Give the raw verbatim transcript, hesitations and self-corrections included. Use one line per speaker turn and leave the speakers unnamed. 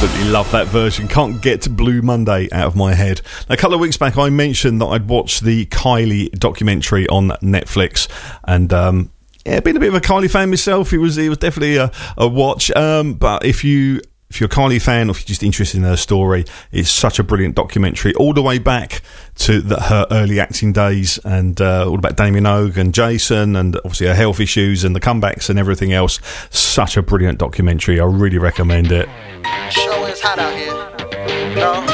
Absolutely love that version. Can't get Blue Monday out of my head. A couple of weeks back I mentioned that I'd watched the Kylie documentary on Netflix, and um, yeah, been a bit of a Kylie fan myself. It was it was definitely a, a watch. Um, but if you if you're a Kylie fan, or if you're just interested in her story, it's such a brilliant documentary, all the way back to the, her early acting days, and uh, all about Damien Minogue and Jason, and obviously her health issues and the comebacks and everything else. Such a brilliant documentary. I really recommend it.
Sure is hot out here. No.